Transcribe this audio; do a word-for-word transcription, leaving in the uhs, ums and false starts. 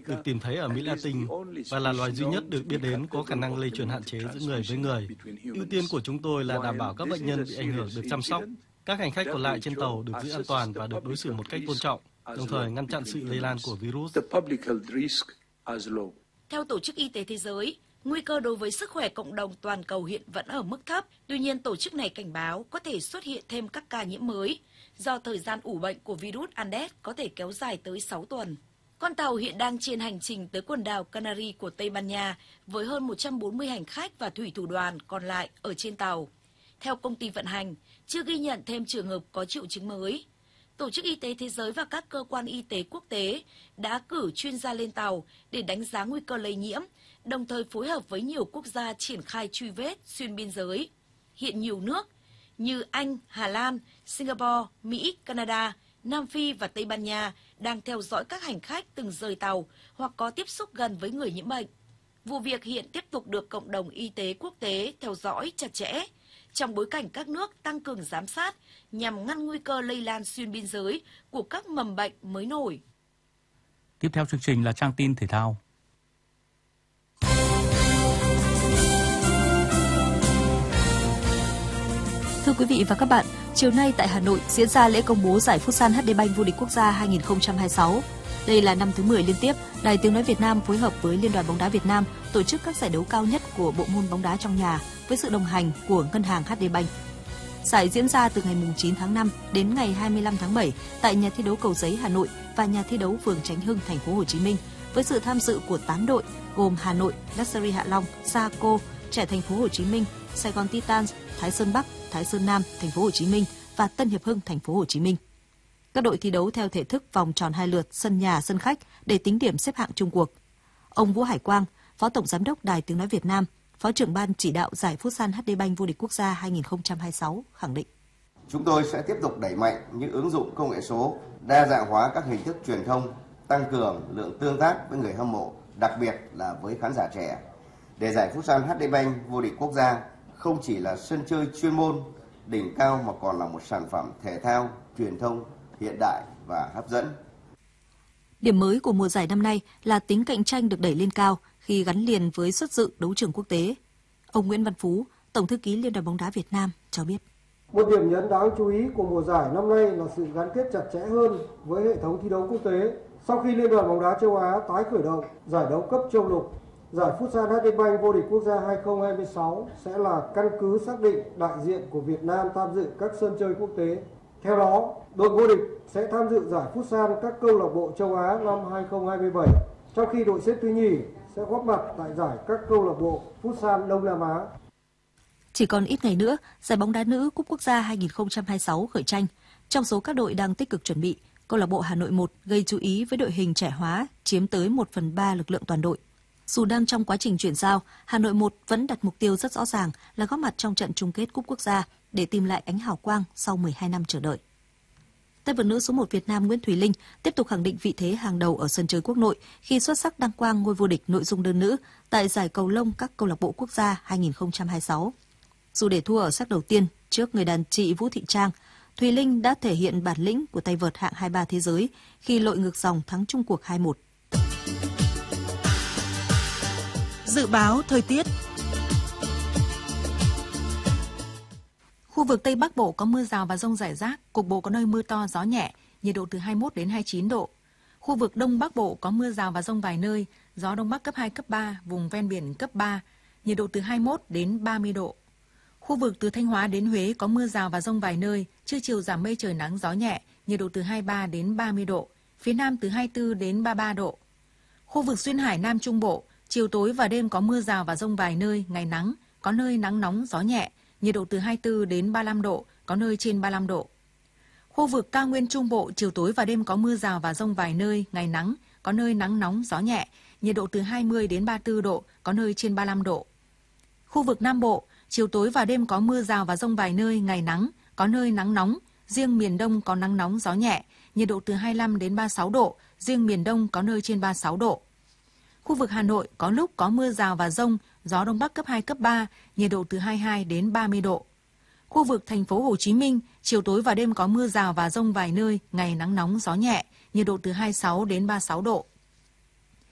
được tìm thấy ở Mỹ Latin và là loài duy nhất được biết đến có khả năng lây truyền hạn chế giữa người với người. Ưu tiên của chúng tôi là đảm bảo các bệnh nhân bị ảnh hưởng được chăm sóc, các hành khách còn lại trên tàu được giữ an toàn và được đối xử một cách tôn trọng, đồng thời ngăn chặn sự lây lan của virus. Theo Tổ chức Y tế Thế giới, nguy cơ đối với sức khỏe cộng đồng toàn cầu hiện vẫn ở mức thấp. Tuy nhiên, tổ chức này cảnh báo có thể xuất hiện thêm các ca nhiễm mới do thời gian ủ bệnh của virus Andes có thể kéo dài tới sáu tuần. Con tàu hiện đang trên hành trình tới quần đảo Canary của Tây Ban Nha với hơn một trăm bốn mươi hành khách và thủy thủ đoàn còn lại ở trên tàu. Theo công ty vận hành, chưa ghi nhận thêm trường hợp có triệu chứng mới. Tổ chức Y tế Thế giới và các cơ quan y tế quốc tế đã cử chuyên gia lên tàu để đánh giá nguy cơ lây nhiễm, đồng thời phối hợp với nhiều quốc gia triển khai truy vết xuyên biên giới. Hiện nhiều nước như Anh, Hà Lan, Singapore, Mỹ, Canada, Nam Phi và Tây Ban Nha đang theo dõi các hành khách từng rời tàu hoặc có tiếp xúc gần với người nhiễm bệnh. Vụ việc hiện tiếp tục được cộng đồng y tế quốc tế theo dõi chặt chẽ, trong bối cảnh các nước tăng cường giám sát nhằm ngăn nguy cơ lây lan xuyên biên giới của các mầm bệnh mới nổi. Tiếp theo chương trình là trang tin thể thao. Thưa quý vị và các bạn, chiều nay tại Hà Nội diễn ra lễ công bố giải Futsal hát đê Bank vô địch quốc gia hai không hai sáu. Đây là năm thứ mười liên tiếp, Đài Tiếng nói Việt Nam phối hợp với Liên đoàn bóng đá Việt Nam tổ chức các giải đấu cao nhất của bộ môn bóng đá trong nhà với sự đồng hành của ngân hàng hát đê Bank. Giải diễn ra từ ngày chín tháng năm đến ngày hai mươi lăm tháng bảy tại nhà thi đấu Cầu Giấy Hà Nội và nhà thi đấu phường Chánh Hưng thành phố Hồ Chí Minh với sự tham dự của tám đội gồm Hà Nội, Luxury Hạ Long, Saco, Trẻ thành phố Hồ Chí Minh, Sài Gòn Titans, Thái Sơn Bắc, Thái Sơn Nam thành phố Hồ Chí Minh và Tân Hiệp Hưng thành phố Hồ Chí Minh. Các đội thi đấu theo thể thức vòng tròn hai lượt sân nhà sân khách để tính điểm xếp hạng chung cuộc. Ông Vũ Hải Quang, Phó Tổng Giám đốc Đài Tiếng nói Việt Nam, Phó trưởng ban chỉ đạo giải Futsal hát đê Bank vô địch quốc gia hai không hai sáu khẳng định: Chúng tôi sẽ tiếp tục đẩy mạnh những ứng dụng công nghệ số, đa dạng hóa các hình thức truyền thông, tăng cường lượng tương tác với người hâm mộ, đặc biệt là với khán giả trẻ. Để giải Futsal hát đê Bank vô địch quốc gia không chỉ là sân chơi chuyên môn đỉnh cao mà còn là một sản phẩm thể thao, truyền thông hiện đại và hấp dẫn. Điểm mới của mùa giải năm nay là tính cạnh tranh được đẩy lên cao khi gắn liền với xuất dự đấu trường quốc tế. Ông Nguyễn Văn Phú, Tổng thư ký Liên đoàn bóng đá Việt Nam cho biết: Một điểm nhấn đáng chú ý của mùa giải năm nay là sự gắn kết chặt chẽ hơn với hệ thống thi đấu quốc tế. Sau khi Liên đoàn bóng đá châu Á tái khởi động giải đấu cấp châu lục, giải Futsal hát đê Bank vô địch quốc gia hai không hai sáu sẽ là căn cứ xác định đại diện của Việt Nam tham dự các sân chơi quốc tế. Theo đó, đội vô địch sẽ tham dự giải Futsal các câu lạc bộ châu Á năm hai không hai bảy, trong khi đội xếp thứ nhì sẽ góp mặt tại giải các câu lạc bộ Futsal Đông Nam Á. Chỉ còn ít ngày nữa, giải bóng đá nữ Cúp Quốc gia hai không hai sáu khởi tranh. Trong số các đội đang tích cực chuẩn bị, câu lạc bộ Hà Nội một gây chú ý với đội hình trẻ hóa chiếm tới một phần ba lực lượng toàn đội. Dù đang trong quá trình chuyển giao, Hà Nội một vẫn đặt mục tiêu rất rõ ràng là góp mặt trong trận chung kết Cúp Quốc gia để tìm lại ánh hào quang sau mười hai năm chờ đợi. Tay vợt nữ số một Việt Nam Nguyễn Thùy Linh tiếp tục khẳng định vị thế hàng đầu ở sân chơi quốc nội khi xuất sắc đăng quang ngôi vô địch nội dung đơn nữ tại giải cầu lông các câu lạc bộ quốc gia hai không hai sáu. Dù để thua ở set đầu tiên trước người đàn chị Vũ Thị Trang, Thùy Linh đã thể hiện bản lĩnh của tay vợt hạng hai mươi ba thế giới khi lội ngược dòng thắng chung cuộc hai một. Dự báo thời tiết. Khu vực Tây Bắc Bộ có mưa rào và dông rải rác, cục bộ có nơi mưa to, gió nhẹ, nhiệt độ từ hai mươi mốt đến hai mươi chín độ. Khu vực Đông Bắc Bộ có mưa rào và dông vài nơi, gió Đông Bắc cấp hai, cấp ba, vùng ven biển cấp ba, nhiệt độ từ hai mươi mốt đến ba mươi độ. Khu vực từ Thanh Hóa đến Huế có mưa rào và dông vài nơi, trưa chiều giảm mây trời nắng gió nhẹ, nhiệt độ từ hai mươi ba đến ba mươi độ, phía Nam từ hai mươi tư đến ba mươi ba độ. Khu vực Duyên Hải Nam Trung Bộ, chiều tối và đêm có mưa rào và dông vài nơi, ngày nắng, có nơi nắng nóng gió nhẹ, nhiệt độ từ hai mươi tư đến ba mươi lăm độ, có nơi trên ba mươi lăm độ. Khu vực Cao Nguyên Trung Bộ, chiều tối và đêm có mưa rào và dông vài nơi, ngày nắng, có nơi nắng nóng gió nhẹ, nhiệt độ từ hai mươi đến ba mươi tư độ, có nơi trên ba mươi lăm độ. Khu vực Nam Bộ, chiều tối và đêm có mưa rào và dông vài nơi, ngày nắng, có nơi nắng nóng, riêng miền Đông có nắng nóng gió nhẹ, nhiệt độ từ hai mươi lăm đến ba mươi sáu độ, riêng miền Đông có nơi trên ba mươi sáu độ. Khu vực Hà Nội có lúc có mưa rào và dông, gió Đông Bắc cấp hai, cấp ba, nhiệt độ từ hai mươi hai đến ba mươi độ. Khu vực thành phố Hồ Chí Minh, chiều tối và đêm có mưa rào và dông vài nơi, ngày nắng nóng gió nhẹ, nhiệt độ từ hai mươi sáu đến ba mươi sáu độ.